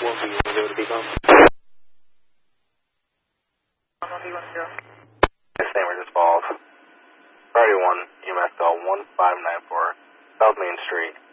Sandwich Falls. Priority 1, UMSL 1594, South Main Street.